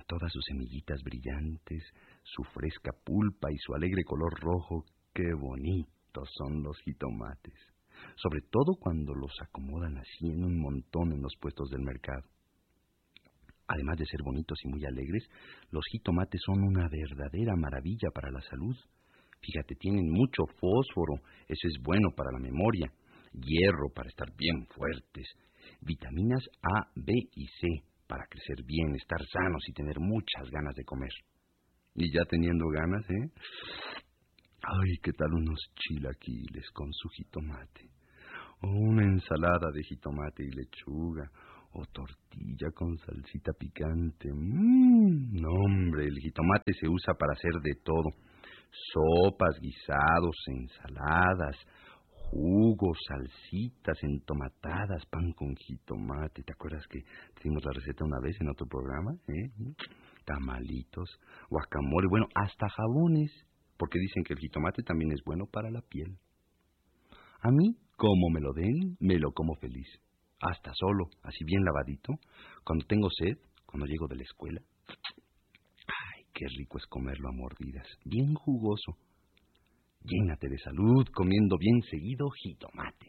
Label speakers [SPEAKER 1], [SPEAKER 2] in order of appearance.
[SPEAKER 1] todas sus semillitas brillantes, su fresca pulpa y su alegre color rojo, qué bonitos son los jitomates, sobre todo cuando los acomodan así en un montón en los puestos del mercado. Además de ser bonitos y muy alegres, los jitomates son una verdadera maravilla para la salud. Fíjate, tienen mucho fósforo, eso es bueno para la memoria, hierro para estar bien fuertes, vitaminas A, B y C para crecer bien, estar sanos y tener muchas ganas de comer. Y ya teniendo ganas, ay, ¿qué tal unos chilaquiles con su jitomate? O una ensalada de jitomate y lechuga, o tortilla con salsita picante. No, hombre, el jitomate se usa para hacer de todo. Sopas, guisados, ensaladas, jugos, salsitas, entomatadas, pan con jitomate. ¿Te acuerdas que hicimos la receta una vez en otro programa? Tamalitos, guacamole, bueno, hasta jabones, porque dicen que el jitomate también es bueno para la piel. A mí, como me lo den, me lo como feliz. Hasta solo, así bien lavadito, cuando tengo sed, cuando llego de la escuela. Ay, qué rico es comerlo a mordidas, bien jugoso. Llénate de salud comiendo bien seguido jitomate.